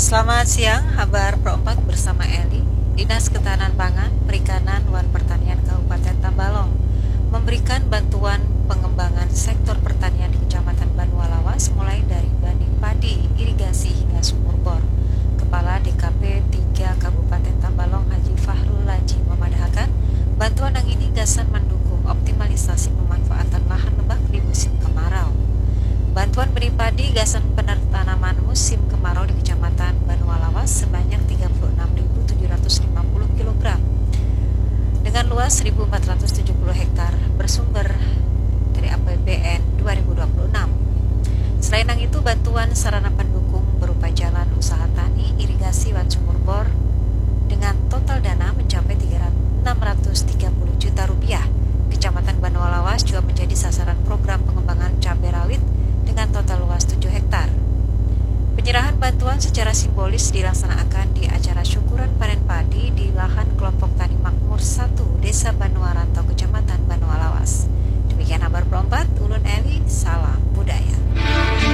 Selamat siang, Habar Pro 4 bersama Eli. Dinas Ketahanan Pangan, Perikanan, dan Pertanian Kabupaten Tambalong memberikan bantuan pengembangan sektor pertanian di Kecamatan Banualawas mulai dari benih padi, irigasi hingga sumur bor. Kepala DKP 3 Kabupaten Tambalong Haji Fahrul Laji memadahkan bantuan yang ini gasan mendukung optimalisasi pemanfaatan lahan lebak di musim kemarau. Bantuan benih padi gasan penanaman musim kemarau di Kecamatan Banualawas sebanyak 36.750 kg dengan luas 1.470 hektar bersumber dari APBN 2026. Selain itu, bantuan sarana pendukung berupa jalan usaha tani, irigasi, dan sumur bor dengan total dana mencapai 630 juta rupiah. Kecamatan Banualawas juga menjadi sasaran program pengembangan cabai rawit dengan total luas 7 hektar. Penyerahan bantuan secara simbolis dilaksanakan di